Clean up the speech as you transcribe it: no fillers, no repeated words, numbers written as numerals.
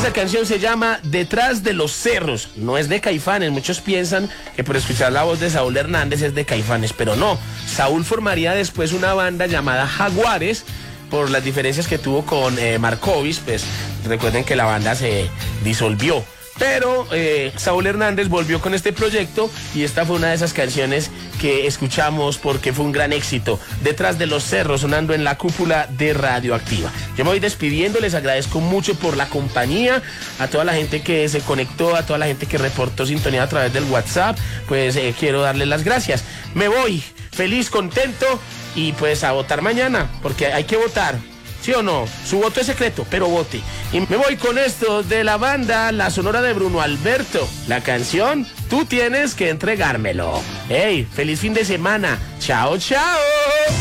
Esa canción se llama Detrás de los Cerros. No es de Caifanes. Muchos piensan que por escuchar la voz de Saúl Hernández es de Caifanes, pero no. Saúl formaría después una banda llamada Jaguares por las diferencias que tuvo con Markovic. Pues recuerden que la banda se disolvió. Pero Saúl Hernández volvió con este proyecto y esta fue una de esas canciones que escuchamos porque fue un gran éxito. Detrás de los Cerros, sonando en la cúpula de Radioactiva. Yo me voy despidiendo, les agradezco mucho por la compañía, a toda la gente que se conectó, a toda la gente que reportó sintonía a través del WhatsApp, pues quiero darles las gracias. Me voy feliz, contento y pues a votar mañana, porque hay que votar. ¿Sí o no? Su voto es secreto, pero vote. Y me voy con esto de la banda La Sonora de Bruno Alberto. La canción Tú tienes que entregármelo. ¡Hey! ¡Feliz fin de semana! ¡Chao, chao!